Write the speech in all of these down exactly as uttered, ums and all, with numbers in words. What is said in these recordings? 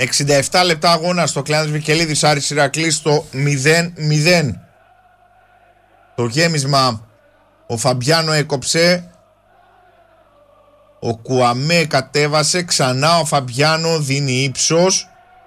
εξήντα επτά λεπτά αγώνα στο Κλεάνθης Βικελίδης, Άρης Ηρακλής στο μηδέν μηδέν. Το γέμισμα ο Φαμπιάνο έκοψε, ο Κουαμέ κατέβασε, ξανά ο Φαμπιάνο δίνει ύψος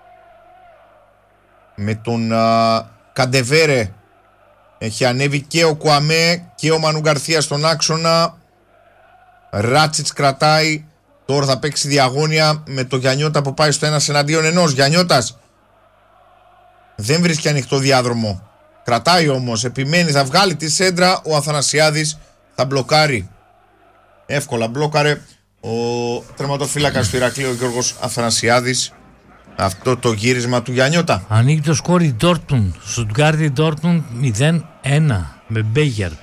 με τον α, Καντεβέρε. Έχει ανέβει και ο Κουαμέ και ο Μανου Γκαρθία στον άξονα. Ράτσιτς κρατάει. Τώρα θα παίξει διαγώνια με το Γιαννιώτα που πάει στο ένας εναντίον ενός. Γιαννιώτας δεν βρίσκει ανοιχτό διάδρομο. Κρατάει όμως, επιμένει, θα βγάλει τη σέντρα. Ο Αθανασιάδης θα μπλοκάρει. Εύκολα μπλόκαρε ο τερματοφύλακας του Ηρακλείου, ο Γιώργος Αθανασιάδης, αυτό το γύρισμα του Γιαννιώτα. Ανοίγει το σκόρ η Dortmund. Στουτγκάρδη Dortmund μηδέν ένα με Μπέγιαρτ.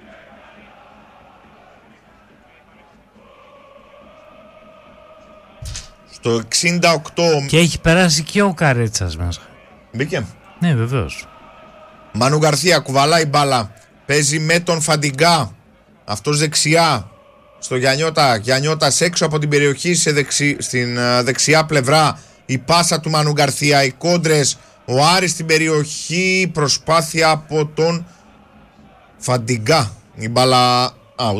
Στο εξήντα οκτώ. Και έχει περάσει και ο Καρέτσας μέσα. Μπήκε. Ναι, βεβαίως. Μανου Γκαρθία κουβαλάει μπάλα. Παίζει με τον Φαντιγκά. Αυτός δεξιά. Στο Γιαννιώτα. Γιαννιώτας έξω από την περιοχή σε δεξι... στην uh, δεξιά πλευρά. Η πάσα του Μανου Γκαρθία. Οι κόντρες. Ο Άρης στην περιοχή. Προσπάθεια από τον Φαντιγκά. Η μπάλα out.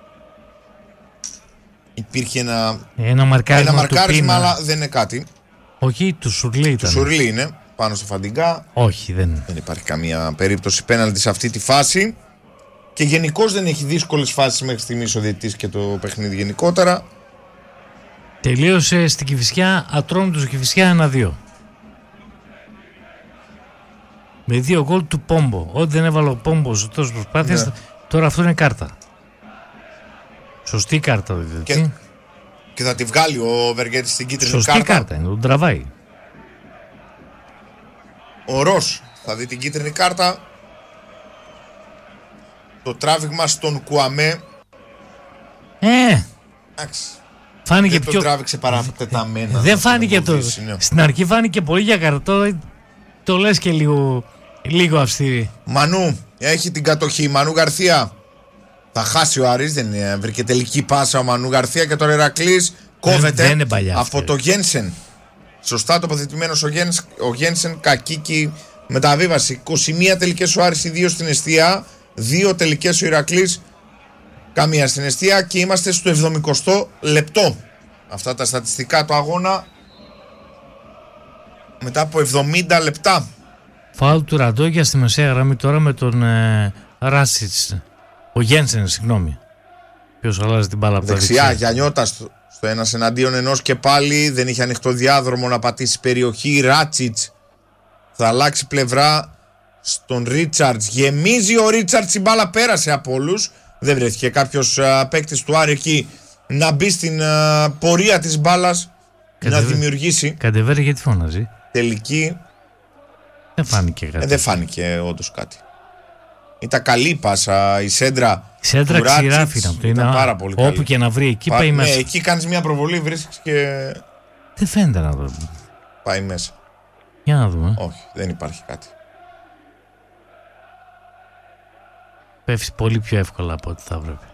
Υπήρχε ένα, ένα μαρκάρισμα, ένα μαρκάρισμα αλλά δεν είναι κάτι. Όχι, του Σουρλί ήταν. Του Σουρλί είναι πάνω στο Φαντιγκά. Όχι, δεν. Δεν υπάρχει καμία περίπτωση πέναλτι σε αυτή τη φάση. Και γενικώς δεν έχει δύσκολες φάσεις μέχρι στιγμής ο διαιτητής και το παιχνίδι γενικότερα. Τελείωσε στην Κηφισιά, ατρόμητος Κηφισιά ένα δύο. Με δύο γκολ του Πόμπο. Ό,τι δεν έβαλε ο Πόμπο σε τόσες προσπάθειες, ναι. Τώρα αυτό είναι κάρτα. Σωστή κάρτα δηλαδή. Και, και θα τη βγάλει ο Βεργέτης στην κίτρινη Σωστή κάρτα. Σωστή κάρτα είναι, τον τραβάει. Ο Ρος θα δει την κίτρινη κάρτα. Το τράβηγμα στον Κουαμέ. Ε! Εντάξει. Φάνηκε δεν πιο... τον τράβηξε παρατεταμένα. Δεν φάνηκε το... Ναι. Στην αρχή φάνηκε πολύ για καρτό. Το λες και λίγο, λίγο αυστηρή. Μανού έχει την κατοχή. Μανου Γκαρθία. Θα χάσει ο Άρης, δεν βρήκε τελική πάσα ο Μανου Γκαρθία και τώρα Ηρακλής κόβεται δεν, δεν από αυτή. Το Γένσεν. Σωστά τοποθετημένος ο, Γένς, ο Γένσεν, Κακίκη, μεταβίβαση. είκοσι μία τελικές ο Άρης, δύο στην εστία, δύο τελικές ο Ηρακλής, καμία στην εστία και είμαστε στο εβδομηκοστό λεπτό. Αυτά τα στατιστικά του αγώνα μετά από εβδομήντα λεπτά. Φάουλ του Ραντόγια στη μεσαία γραμμή τώρα με τον ε, Ράσιτς. Ο Γένσεν, συγγνώμη. Ποιος αλλάζει την μπάλα από τα δεξιά. Δεξιά, Γιαννιώτα στο, στο ένας εναντίον ενός και πάλι δεν είχε ανοιχτό διάδρομο να πατήσει περιοχή. Ράτσιτς θα αλλάξει πλευρά στον Ρίτσαρτς. Γεμίζει ο Ρίτσαρτς, η μπάλα πέρασε από όλους. Δεν βρέθηκε κάποιος παίκτης του Άρη εκεί να μπει στην α, πορεία της μπάλας, να δημιουργήσει. Καντεβέρε γιατί φώναζε. Τελική. Δεν φάνηκε κάτι. Ε, δεν φάνηκε όντως κάτι. Ήταν καλή πάσα η σέντρα. Η σέντρα ξηράφη ήταν. ήταν, ήταν πάρα πολύ όπου καλή. Και να βρει εκεί Πα, πάει ναι, μέσα. Εκεί κάνεις μια προβολή, βρίσκεις και. Δεν φαίνεται να δω. Πάει μέσα. Για να δούμε. Όχι, δεν υπάρχει κάτι. Πέφτει πολύ πιο εύκολα από ό,τι θα έπρεπε.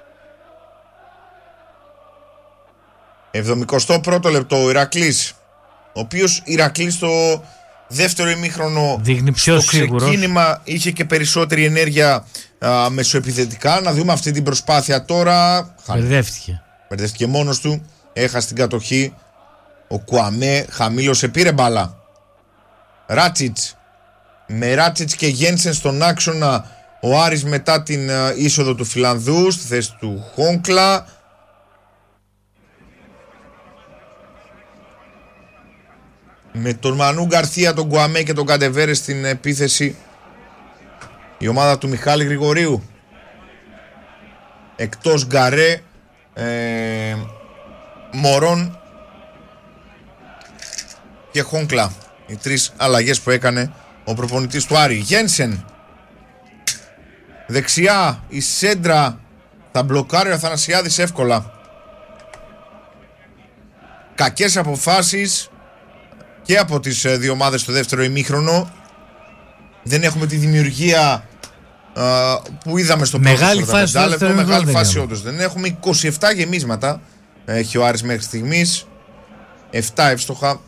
εβδομηκοστό πρώτο λεπτό ο Ηρακλής, ο οποίος Ηρακλής στο δεύτερο ημίχρονο δείχνει πιο στο ξεκίνημα είχε και περισσότερη ενέργεια α, μεσοεπιθετικά. Να δούμε αυτή την προσπάθεια τώρα. Μπερδεύτηκε. Μπερδεύτηκε μόνος του. Έχασε την κατοχή. Ο Κουαμέ χαμήλωσε, πήρε μπάλα. Ράτσιτς. Με Ράτσιτς και Γένσεν στον άξονα ο Άρης μετά την α, είσοδο του Φιλανδού στη θέση του Χόνκλα. Με τον Μανού Γκαρθία, τον Κουαμέ και τον Καντεβέρε στην επίθεση η ομάδα του Μιχάλη Γρηγορίου. Εκτός Γκαρέ, ε, Μωρόν και Χόνκλα. Οι τρεις αλλαγές που έκανε ο προπονητής του Άρη. Γένσεν. Δεξιά η σέντρα. Θα μπλοκάρει ο Αθανασιάδης εύκολα. Κακές αποφάσεις και από τις δύο ομάδες στο δεύτερο ημίχρονο. Δεν έχουμε τη δημιουργία α, που είδαμε στο πρώτο μεγάλη φάση, λεπτό. Μεγάλη φάση όντως. Δεν έχουμε. είκοσι επτά γεμίσματα έχει ο Άρης μέχρι στιγμής. επτά εύστοχα,